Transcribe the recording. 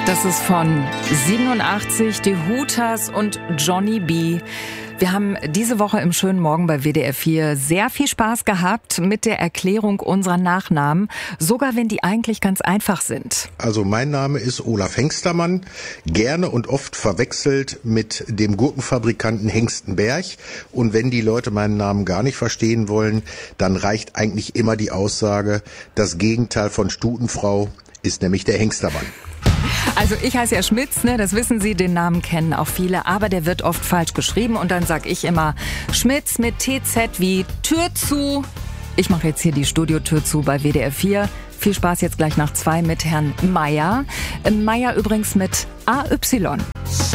Das ist von 87, die Hooters und Johnny B. Wir haben diese Woche im schönen Morgen bei WDR 4 sehr viel Spaß gehabt mit der Erklärung unserer Nachnamen, sogar wenn die eigentlich ganz einfach sind. Also mein Name ist Olaf Hengstermann, gerne und oft verwechselt mit dem Gurkenfabrikanten Hengstenberg. Und wenn die Leute meinen Namen gar nicht verstehen wollen, dann reicht eigentlich immer die Aussage, das Gegenteil von Stutenfrau ist nämlich der Hengstermann. Also ich heiße ja Schmitz, ne? Das wissen Sie, den Namen kennen auch viele, aber der wird oft falsch geschrieben und dann sag ich immer Schmitz mit TZ wie Tür zu. Ich mache jetzt hier die Studiotür zu bei WDR 4. Viel Spaß jetzt gleich nach 2 mit Herrn Meier. Meier übrigens mit AY.